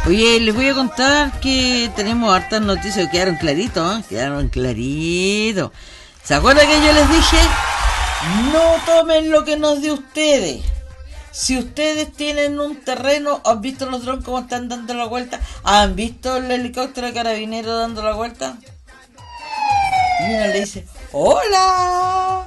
Oye, les voy a contar que tenemos hartas noticias, quedaron claritos, ¿eh? Quedaron claritos. ¿Se acuerdan que yo les dije? No tomen lo que nos dé ustedes. Si ustedes tienen un terreno, ¿han visto los drones cómo están dando la vuelta? ¿Han visto el helicóptero de carabinero dando la vuelta? Y uno le dice, ¡hola!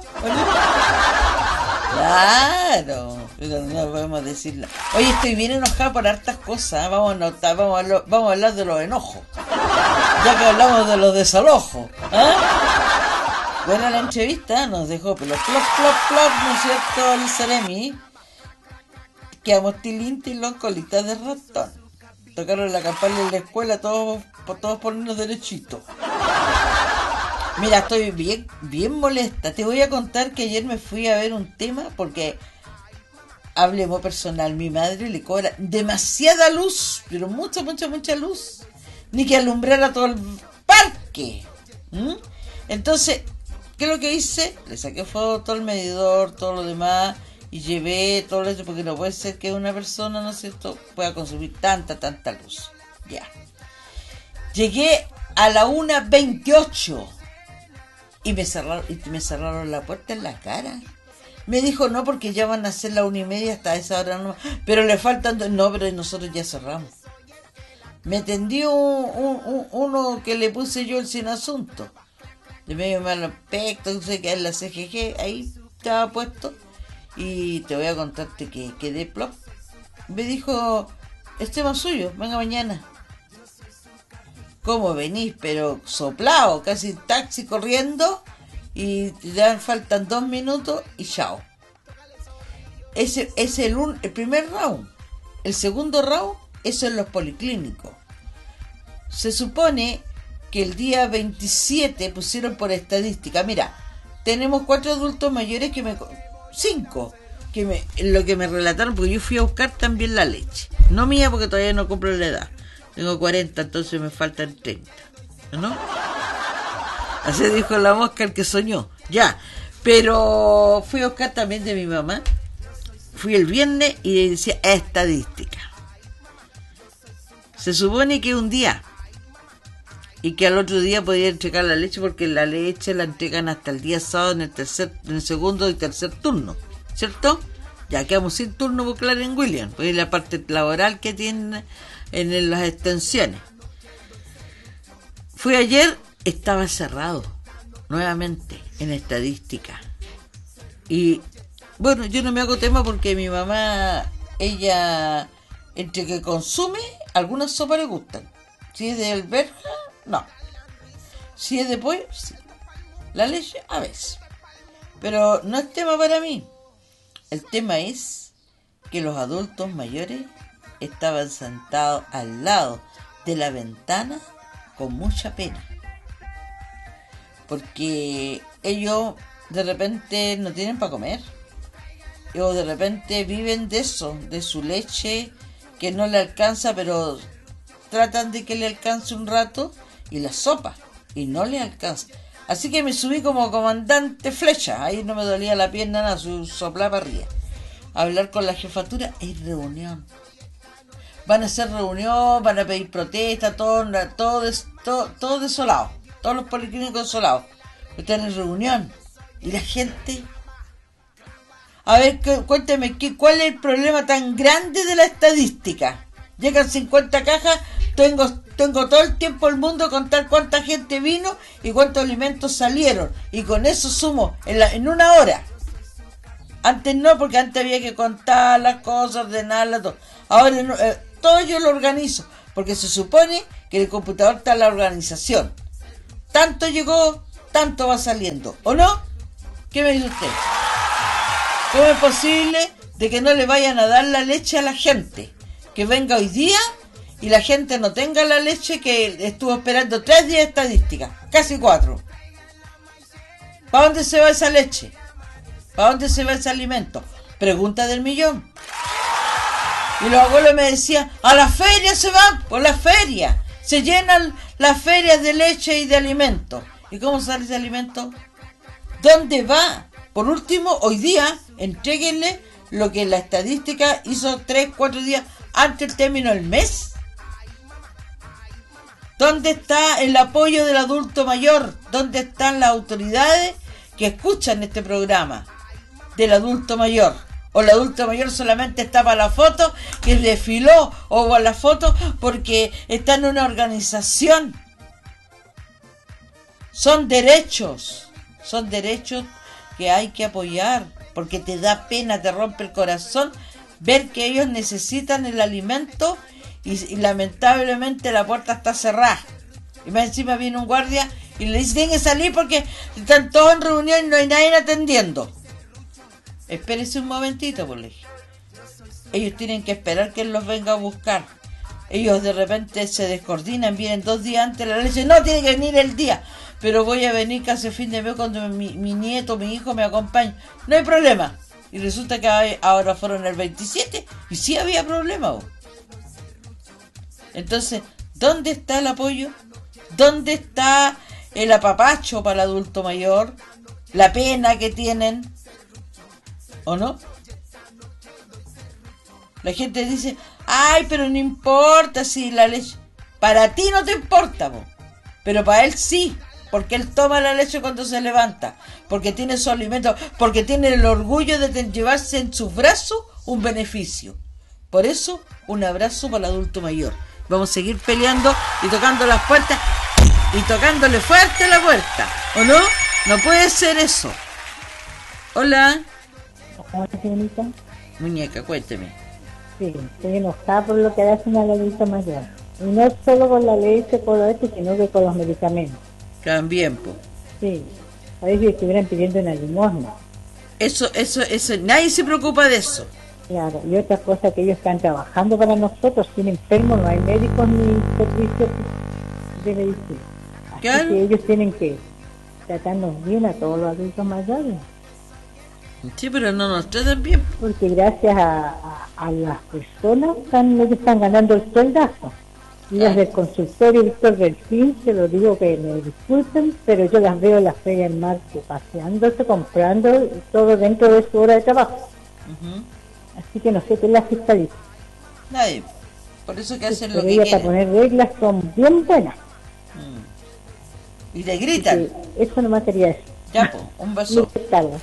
Claro, pero no podemos decirlo. Oye, estoy bien enojada por hartas cosas, ¿eh? Vamos a hablar de los enojos, ya que hablamos de los desalojos, ¿eh? Bueno, la entrevista nos dejó pero plop, ¿no es cierto? El Ceremi. Quedamos tilín, tilón, colitas de ratón. Tocaron la campana en la escuela, todos ponernos derechitos. Mira, estoy bien molesta. Te voy a contar que ayer me fui a ver un tema porque, hablemos personal, mi madre le cobra demasiada luz, pero mucha luz. Ni que alumbrara todo el parque. Entonces, ¿qué es lo que hice? Le saqué foto al medidor, todo lo demás, y llevé todo eso, porque no puede ser que una persona, ¿no es cierto?, pueda consumir tanta luz. Ya. Llegué a la 1:28 y me cerraron la puerta en la cara. Me dijo, no, porque ya van a ser la 1:30 hasta esa hora, no, pero le faltan no, pero nosotros ya cerramos. Me tendió uno que le puse yo el sin asunto, de medio mal aspecto, no sé qué es la CGG, ahí estaba puesto. Y te voy a contarte que quedé plop. Me dijo, es tema suyo, venga mañana. ¿Cómo venís? Pero soplado, casi taxi corriendo, y ya faltan 2 minutos y chao. Ese es el primer round. El segundo round, eso en los policlínicos. Se supone que el día 27 pusieron por estadística. Mira, tenemos 4 adultos mayores 5, lo que me relataron, porque yo fui a buscar también la leche. No mía, porque todavía no cumplo la edad. Tengo 40, entonces me faltan 30. ¿No? Así dijo la mosca el que soñó. Ya. Pero fui a buscar también de mi mamá. Fui el viernes y decía estadística. Se supone que un día, y que al otro día podía entregar la leche, porque la leche la entregan hasta el día sábado en el segundo y tercer turno, ¿cierto? Ya quedamos sin turno por Clarence Williams, pues es la parte laboral que tienen en las extensiones. Fui ayer, estaba cerrado nuevamente en estadística. Y bueno, yo no me hago tema porque mi mamá, ella, entre que consume, algunas sopas le gustan. Si es de alberja, no. Si es de pollo, sí. La leche, a veces. Pero no es tema para mí. El tema es que los adultos mayores estaban sentados al lado de la ventana con mucha pena. Porque ellos de repente no tienen para comer. O de repente viven de eso, de su leche que no le alcanza, pero tratan de que le alcance un rato, y la sopa, y no le alcanza. Así que me subí como comandante Flecha, ahí no me dolía la pierna, nada, soplaba para arriba. A hablar con la jefatura, hay reunión. Van a hacer reunión, van a pedir protesta, todo desolado, todos los policlínicos desolados. Están en reunión, y la gente... A ver, cuénteme, ¿cuál es el problema tan grande de la estadística? Llegan 50 cajas, tengo todo el tiempo del mundo a contar cuánta gente vino y cuántos alimentos salieron. Y con eso sumo en una hora. Antes no, porque antes había que contar las cosas, ordenarlas, todo. Ahora todo yo lo organizo, porque se supone que en el computador está la organización. Tanto llegó, tanto va saliendo, ¿o no? ¿Qué me dice usted? ¿Cómo es posible de que no le vayan a dar la leche a la gente? Que venga hoy día y la gente no tenga la leche que estuvo esperando 3 días de estadística, casi 4. ¿Para dónde se va esa leche? ¿Para dónde se va ese alimento? Pregunta del millón. Y los abuelos me decían, a la feria se van, por la feria. Se llenan las ferias de leche y de alimentos. ¿Y cómo sale ese alimento? ¿Dónde va? Por último, hoy día, entréguenle lo que la estadística hizo 3-4 días antes del término del mes. ¿Dónde está el apoyo del adulto mayor? ¿Dónde están las autoridades que escuchan este programa del adulto mayor? ¿O el adulto mayor solamente está para la foto que desfiló o para la foto porque está en una organización? Son derechos que hay que apoyar, porque te da pena, te rompe el corazón ver que ellos necesitan el alimento y lamentablemente la puerta está cerrada. Y más encima viene un guardia y le dice: tienen que salir porque están todos en reunión y no hay nadie atendiendo. Espérese un momentito, por ley. Ellos tienen que esperar que él los venga a buscar. Ellos de repente se descoordinan, vienen 2 días antes de la leche. No, tiene que venir el día. Pero voy a venir casi a fin de mes cuando mi nieto, mi hijo me acompañe. No hay problema. Y resulta que ahora fueron el 27 y sí había problema, ¿o? Entonces, ¿dónde está el apoyo? ¿Dónde está el apapacho para el adulto mayor? La pena que tienen, ¿o no? La gente dice: ay, pero no importa si la leche... Para ti no te importa, po. Pero para él sí, porque él toma la leche cuando se levanta, porque tiene su alimento, porque tiene el orgullo de llevarse en sus brazos un beneficio. Por eso, un abrazo para el adulto mayor. Vamos a seguir peleando y tocando las puertas y tocándole fuerte la puerta, ¿o no? No puede ser eso. Hola. Hola, señorita. Muñeca, cuénteme. Sí, estoy enojada por lo que hacen al adulto mayor. Y no solo con la leche, con lo esto, sino que con los medicamentos. También, po. Sí, a veces estuvieran pidiendo una limosna. Eso, nadie se preocupa de eso. Claro, y otra cosa, que ellos están trabajando para nosotros, sin enfermos, no hay médicos ni servicios de medicina. Así Claro. que ellos tienen que tratarnos bien a todos los adultos mayores. Sí, pero no nos tratan bien. Porque gracias a las personas ellos están ganando el sueldazo. Y las del consultorio Víctor Delfín, se lo digo que me disculpen, pero yo las veo en la feria en marzo, paseándose, comprando, todo dentro de su hora de trabajo. Así que no sé qué es la fiscaliza. Nadie. Por eso que hacen Pero lo que ellas, quieren. para poner reglas, son bien buenas. Y le gritan. Eso nomás quería decir. Ya, po, un beso. Tarde.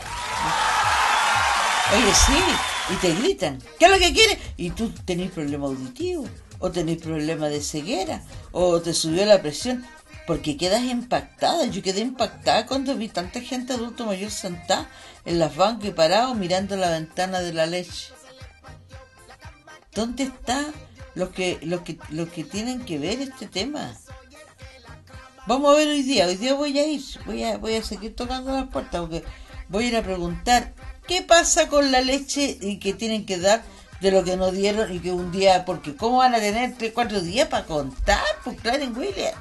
Oye, sí, y te gritan. ¿Qué es lo que quieres? Y tú tenés problema auditivo, o tenés problema de ceguera, o te subió la presión, porque quedas impactada. Yo quedé impactada cuando vi tanta gente adulto mayor sentada en las bancas y parados mirando la ventana de la leche. ¿Dónde está los que tienen que ver este tema? Vamos a ver hoy día voy a ir, voy a seguir tocando las puertas, porque voy a ir a preguntar qué pasa con la leche y que tienen que dar de lo que no dieron, y que un día, porque ¿cómo van a tener 3-4 días para contar? Pues claro, en William.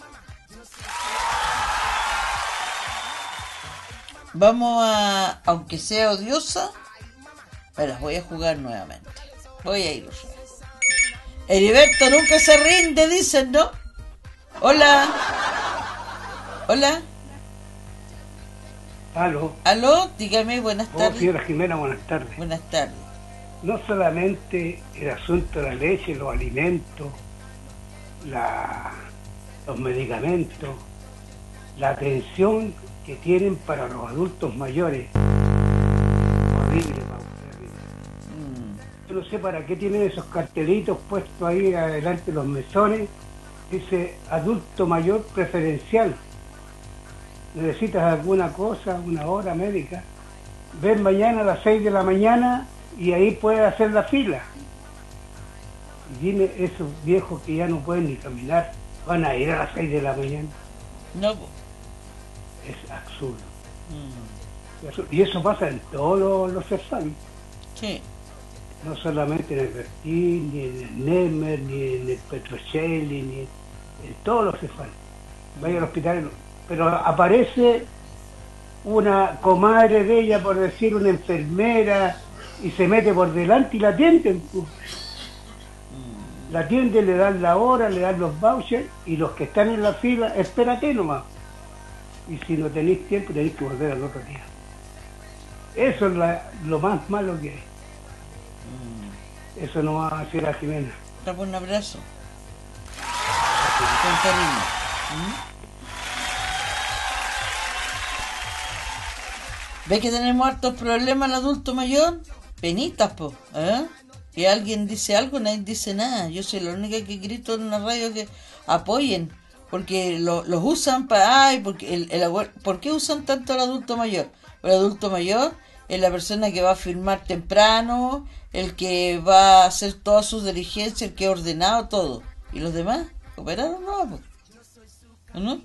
Vamos a, aunque sea odiosa, me las voy a jugar nuevamente. Voy a ir. Heriberto nunca se rinde, dicen, ¿no? Hola. Hola. Aló, dígame, buenas tardes. Señora Jimena, buenas tardes. Buenas tardes. No solamente el asunto de la leche, los alimentos, los medicamentos, la atención que tienen para los adultos mayores, horrible para ustedes. Yo no sé para qué tienen esos cartelitos puestos ahí adelante de los mesones. Dice adulto mayor preferencial. Necesitas alguna cosa, una hora médica, ven mañana a las 6 de la mañana y ahí puedes hacer la fila. Y dime, esos viejos que ya no pueden ni caminar, ¿van a ir a las 6 de la mañana? No. Es absurdo. Y eso pasa en todos los CEFAM. Sí. No solamente en el Bertín, ni en el Nemer, ni en el Petrocelli, ni en todos los CEFAM. Vaya al hospital, pero aparece una comadre de ella, por decir, una enfermera, y se mete por delante y la atienden. La atienden, le dan la hora, le dan los vouchers, y los que están en la fila, espérate nomás. Y si no tenéis tiempo, tenéis que volver al otro día. Eso es lo más malo que hay. Eso no va a hacer a Jimena. Un abrazo. cariño. ¿Ves que tenemos hartos problemas el adulto mayor? Penitas, po, ¿eh? Y alguien dice algo, nadie dice nada. Yo soy la única que grito en la radio que apoyen, porque los usan para... Ay, porque ¿por qué usan tanto al adulto mayor? El adulto mayor es la persona que va a firmar temprano, el que va a hacer todas sus diligencias, el que ha ordenado todo. ¿Y los demás? ¿Cooperaron? No, ¿no?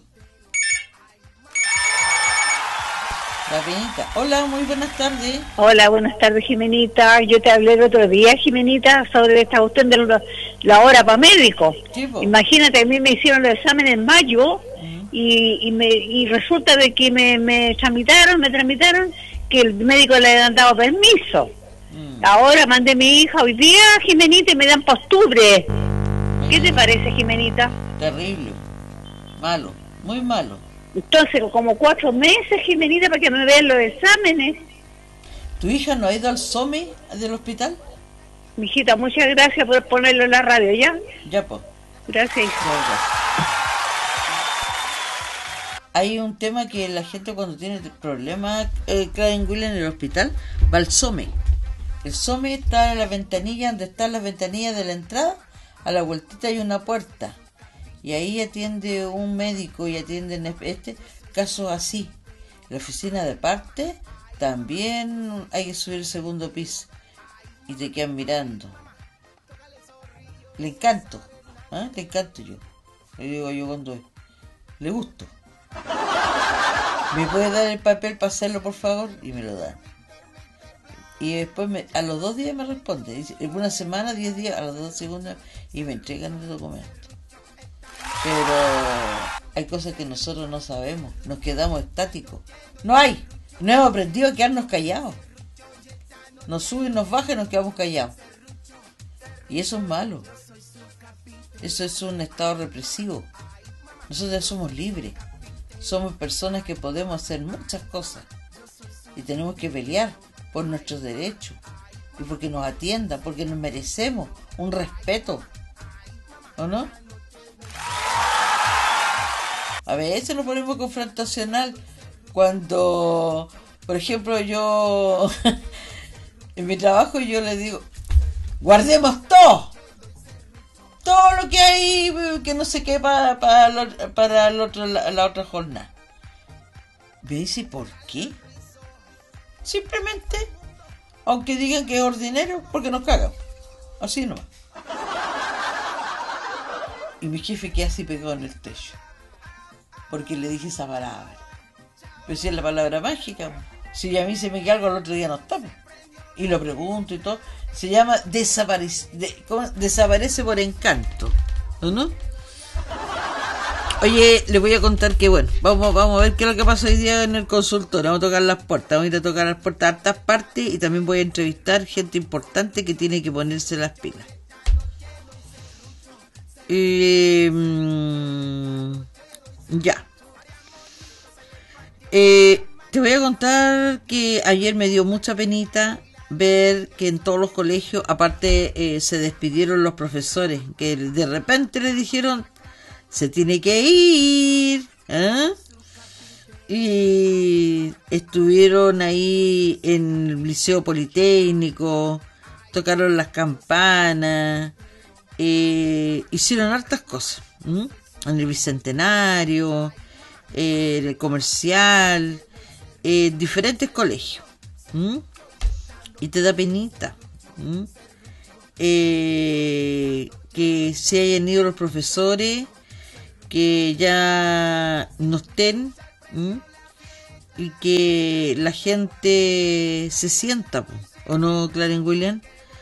La Penita. Hola, muy buenas tardes. Hola, buenas tardes, Jimenita. Yo te hablé el otro día, Jimenita, sobre esta cuestión de la hora para médico. Sí, imagínate, a mí me hicieron los exámenes en mayo y resulta de que me tramitaron que el médico le habían dado permiso. Ahora mandé a mi hija hoy día, Jimenita, y me dan para octubre. ¿Qué te parece, Jimenita? Terrible. Malo, muy malo. Entonces, como 4 meses, Jimenita, para que me vean los exámenes. ¿Tu hija no ha ido al SOME del hospital? Mijita, muchas gracias por ponerlo en la radio, ¿ya? Ya, pues. Gracias. Gracias. Hay un tema que la gente cuando tiene problemas, Claren William, en el hospital, va al SOME. El SOME está en la ventanilla, donde están las ventanillas de la entrada, a la vueltita hay una puerta. Y ahí atiende un médico y atienden casos así. La oficina de parte también hay que subir el segundo piso y te quedan mirando. Le encanto, le encanto yo. Le digo yo cuando le gusto. ¿Me puede dar el papel para hacerlo, por favor? Y me lo dan. Y después a los 2 días me responde. Dice, en una semana, 10 días, a los 2 segundos, y me entregan el documento. Pero hay cosas que nosotros no sabemos, nos quedamos estáticos. No hemos aprendido a quedarnos callados. Nos sube, nos baja y nos quedamos callados. Y eso es malo. Eso es un estado represivo. Nosotros ya somos libres. Somos personas que podemos hacer muchas cosas. Y tenemos que pelear por nuestros derechos. Y porque nos atiendan, porque nos merecemos un respeto. ¿O no? A veces nos ponemos confrontacional cuando, por ejemplo, yo en mi trabajo yo le digo, guardemos todo lo que hay, que no sé qué para la otra jornada. Me dice, ¿por qué? Simplemente, aunque digan que es ordinario, porque nos cagan. Así nomás. Y mi jefe queda así pegado en el techo. Porque le dije esa palabra. Pero si es la palabra mágica. Si a mí se me queda algo, el otro día no está. Y lo pregunto y todo. Se llama desaparece por encanto. ¿O no? Oye, les voy a contar que bueno, vamos a ver qué es lo que pasa hoy día en el consultorio. Vamos a tocar las puertas. Vamos a ir a tocar las puertas a hartas partes. Y también voy a entrevistar gente importante que tiene que ponerse las pilas. Ya. Te voy a contar que ayer me dio mucha penita ver que en todos los colegios, aparte se despidieron los profesores, que de repente le dijeron, se tiene que ir, y estuvieron ahí en el Liceo Politécnico, tocaron las campanas, hicieron hartas cosas, en el Bicentenario, en el Comercial, diferentes colegios, y te da penita que se hayan ido los profesores, que ya no estén, y que la gente se sienta, ¿o no, Claren William?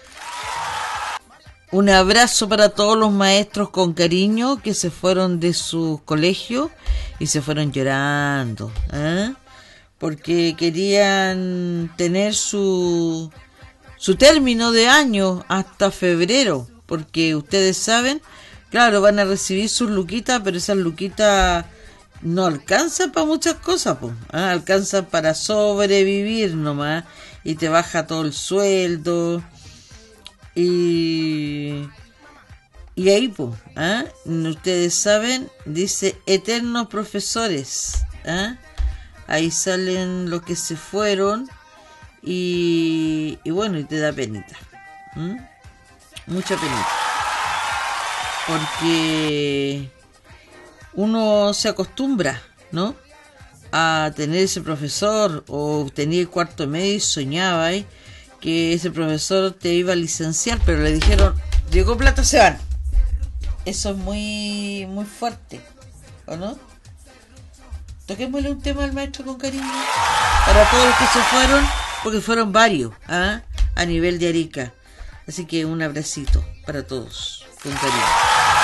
Un abrazo para todos los maestros con cariño que se fueron de sus colegios y se fueron llorando, porque querían tener su término de año hasta febrero, porque ustedes saben, claro, van a recibir sus luquitas, pero esas luquitas no alcanzan para muchas cosas, alcanzan para sobrevivir nomás, y te baja todo el sueldo, y Y ahí, pues, ustedes saben, dice eternos profesores. Ahí salen los que se fueron y bueno, y te da penita. Mucha penita. Porque uno se acostumbra, ¿no?, a tener ese profesor, o tenía el cuarto medio y soñaba que ese profesor te iba a licenciar, pero le dijeron, llegó plata, se van. Eso es muy muy fuerte, ¿o no? Toquémosle un tema al maestro con cariño para todos los que se fueron, porque fueron varios a nivel de Arica. Así que un abracito para todos con cariño.